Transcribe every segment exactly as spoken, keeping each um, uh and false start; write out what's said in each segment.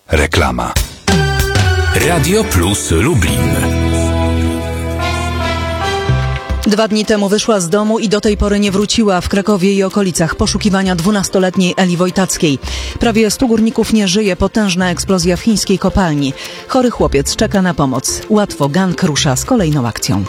Reklama. Radio Plus Lublin. Dwa dni temu wyszła z domu i do tej pory nie wróciła. W Krakowie i okolicach poszukiwania dwunastoletniej Eli Wojtackiej. Prawie stu górników nie żyje. Potężna eksplozja w chińskiej kopalni. Chory chłopiec czeka na pomoc. Łatwo gang rusza z kolejną akcją.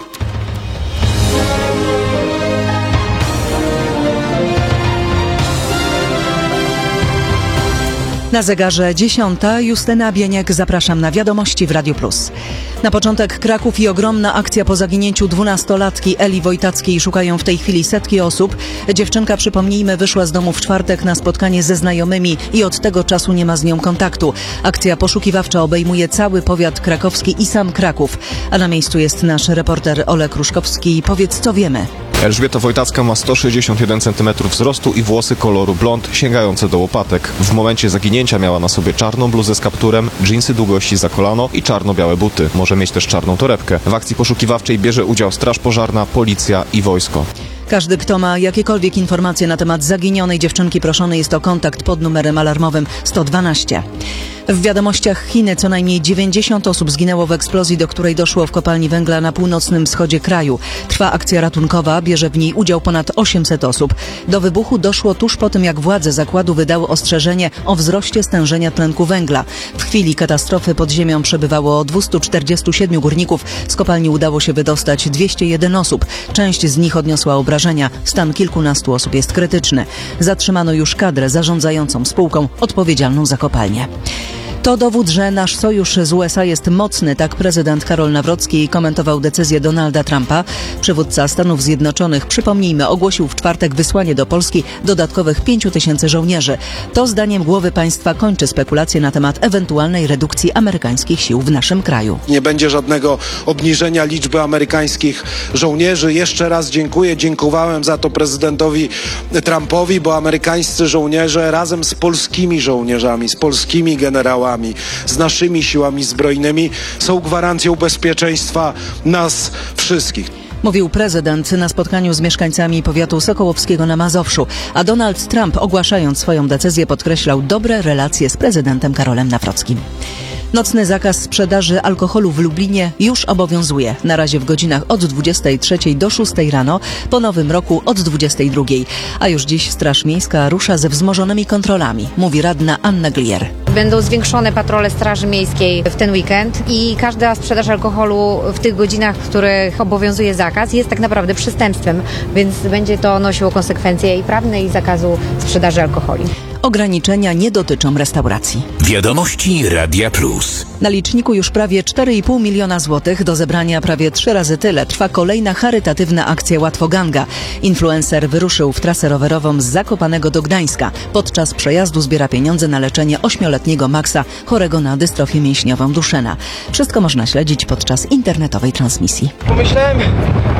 Na zegarze dziesiąta. Justyna Bieniek, zapraszam na wiadomości w Radiu Plus. Na początek Kraków i ogromna akcja po zaginięciu dwunastolatki Eli Wojtackiej. Szukają w tej chwili setki osób. Dziewczynka, przypomnijmy, wyszła z domu w czwartek na spotkanie ze znajomymi i od tego czasu nie ma z nią kontaktu. Akcja poszukiwawcza obejmuje cały powiat krakowski i sam Kraków. A na miejscu jest nasz reporter Olek Ruszkowski. Powiedz, co wiemy. Elżbieta Wojtacka ma sto sześćdziesiąt jeden centymetrów wzrostu i włosy koloru blond sięgające do łopatek. W momencie zaginięcia miała na sobie czarną bluzę z kapturem, dżinsy długości za kolano i czarno-białe buty. Może mieć też czarną torebkę. W akcji poszukiwawczej bierze udział straż pożarna, policja i wojsko. Każdy, kto ma jakiekolwiek informacje na temat zaginionej dziewczynki, proszony jest o kontakt pod numerem alarmowym sto dwanaście. W wiadomościach Chiny co najmniej dziewięćdziesiąt osób zginęło w eksplozji, do której doszło w kopalni węgla na północnym wschodzie kraju. Trwa akcja ratunkowa, bierze w niej udział ponad osiemset osób. Do wybuchu doszło tuż po tym, jak władze zakładu wydały ostrzeżenie o wzroście stężenia tlenku węgla. W chwili katastrofy pod ziemią przebywało dwieście czterdzieści siedem górników. Z kopalni udało się wydostać dwieście jeden osób. Część z nich odniosła obrażenia. Stan kilkunastu osób jest krytyczny. Zatrzymano już kadrę zarządzającą spółką odpowiedzialną za kopalnię. To dowód, że nasz sojusz z U S A jest mocny, tak prezydent Karol Nawrocki komentował decyzję Donalda Trumpa. Przywódca Stanów Zjednoczonych, przypomnijmy, ogłosił w czwartek wysłanie do Polski dodatkowych pięciu tysięcy żołnierzy. To zdaniem głowy państwa kończy spekulacje na temat ewentualnej redukcji amerykańskich sił w naszym kraju. Nie będzie żadnego obniżenia liczby amerykańskich żołnierzy. Jeszcze raz dziękuję, dziękowałem za to prezydentowi Trumpowi, bo amerykańscy żołnierze razem z polskimi żołnierzami, z polskimi generałami, z naszymi siłami zbrojnymi są gwarancją bezpieczeństwa nas wszystkich. Mówił prezydent na spotkaniu z mieszkańcami powiatu sokołowskiego na Mazowszu, a Donald Trump, ogłaszając swoją decyzję, podkreślał dobre relacje z prezydentem Karolem Nawrockim. Nocny zakaz sprzedaży alkoholu w Lublinie już obowiązuje. Na razie w godzinach od dwudziestej trzeciej do szóstej rano, po nowym roku od dwudziestej drugiej. A już dziś Straż Miejska rusza ze wzmożonymi kontrolami, mówi radna Anna Glier. Będą zwiększone patrole Straży Miejskiej w ten weekend i każda sprzedaż alkoholu w tych godzinach, w których obowiązuje zakaz, jest tak naprawdę przestępstwem, więc będzie to nosiło konsekwencje i prawne, i zakazu sprzedaży alkoholi. Ograniczenia nie dotyczą restauracji. Wiadomości Radia Plus. Na liczniku już prawie cztery i pół miliona złotych. Do zebrania prawie trzy razy tyle trwa kolejna charytatywna akcja Łatwo Ganga. Influencer wyruszył w trasę rowerową z Zakopanego do Gdańska. Podczas przejazdu zbiera pieniądze na leczenie ośmioletniego Maxa, chorego na dystrofię mięśniową Duchenne. Wszystko można śledzić podczas internetowej transmisji. Pomyślałem y,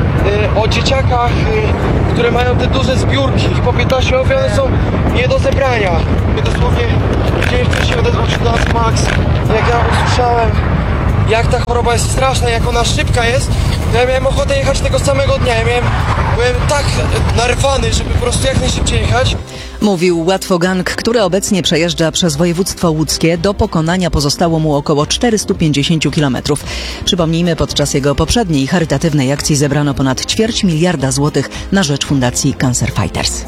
o dzieciakach, y, które mają te duże zbiórki. Po piętnaście one są nie do zebrania. Ja dosłownie dzień wcześniej odezwał się do nas Max. Jak ja usłyszałem, jak ta choroba jest straszna, jak ona szybka jest, to ja miałem ochotę jechać tego samego dnia. Ja miałem, byłem tak narwany, żeby po prostu jak najszybciej jechać. Mówił Łatwo Gang, który obecnie przejeżdża przez województwo łódzkie. Do pokonania pozostało mu około czterysta pięćdziesiąt kilometrów. Przypomnijmy, podczas jego poprzedniej charytatywnej akcji zebrano ponad ćwierć miliarda złotych na rzecz Fundacji Cancer Fighters.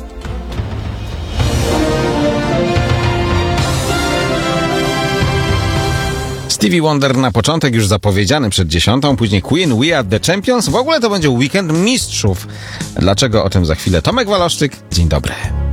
Stevie Wonder na początek już zapowiedziany przed dziesiątą, później Queen, We Are The Champions. W ogóle to będzie weekend mistrzów. Dlaczego? O tym za chwilę. Tomek Waloszczyk, dzień dobry.